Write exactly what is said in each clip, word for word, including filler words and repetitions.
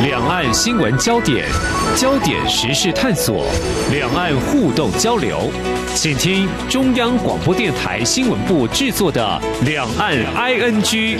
两岸新闻焦点，焦点时事探索，两岸互动交流。请听中央广播电台新闻部制作的《两岸 I N G》。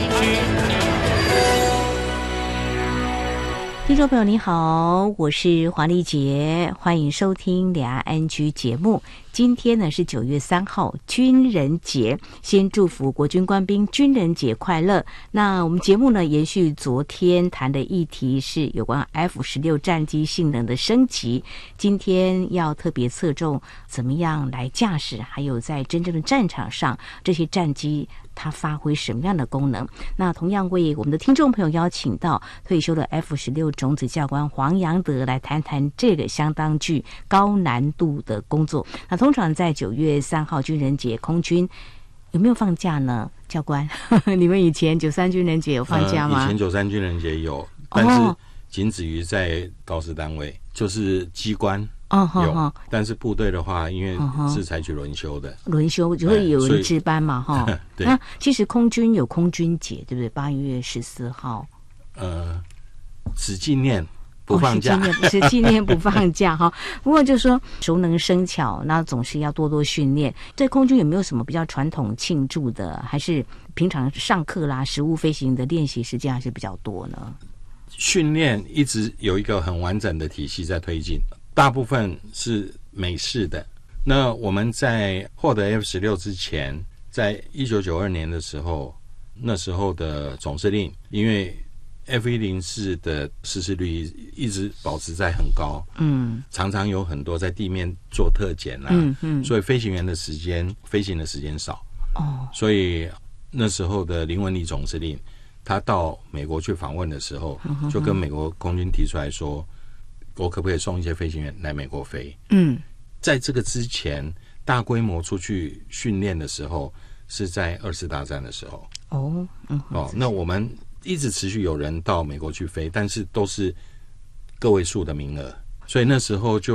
听众朋友你好，我是黄丽杰，欢迎收听两岸 I N G 节目。今天呢是九月三号，军人节，先祝福国军官兵军人节快乐。那我们节目呢延续昨天谈的议题是有关 F 十六 战机性能的升级，今天要特别侧重怎么样来驾驶，还有在真正的战场上这些战机它发挥什么样的功能。那同样为我们的听众朋友邀请到退休的 F 十六 种子教官黄扬德来谈谈这个相当具高难度的工作。那通常在九月三号军人节，空军有没有放假呢？教官，你们以前九三军人节有放假吗？ 呃、以前九三军人节有，但是仅止于在高师单位，就是机关哦有， 哦但是部队的话，因为是采取轮休的， 轮休就会有人值班嘛，哈、 哎。对。 那其实空军有空军节，对不对？八月十四号， 呃，只纪念。不放假， 哦、是纪念不放假哈。不过就说熟能生巧，那总是要多多训练。在空军有没有什么比较传统庆祝的，还是平常上课啦、实务飞行的练习时间还是比较多呢？ 训练一直有一个很完整的体系在推进，大部分是美式的。那我们在获得 F 十六 之前，在一九九二年的时候，那时候的总司令因为F 一零四 的失事率一直保持在很高，嗯，常常有很多在地面做特检啊，嗯嗯，所以飞行员的时间飞行的时间少，哦，所以那时候的林文礼总司令他到美国去访问的时候，嗯、就跟美国空军提出来说，我可不可以送一些飞行员来美国飞？嗯，在这个之前，大规模出去训练的时候是在二次大战的时候，哦，嗯，哦，那我们一直持续有人到美国去飞，但是都是个位数的名额，所以那时候就